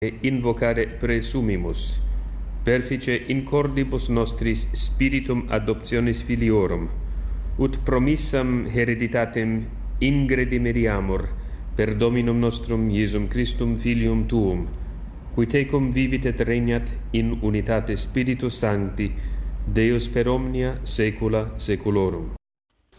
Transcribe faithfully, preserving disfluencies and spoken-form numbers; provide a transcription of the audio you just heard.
e invocare presumimus, perfice in cordibus nostris spiritum adoptionis filiorum, ut promissam hereditatem ingredimeriamur per Dominum nostrum Iesum Christum Filium Tuum, qui tecum vivit et regnat in unitate Spiritus Sancti, Deus per omnia saecula saeculorum.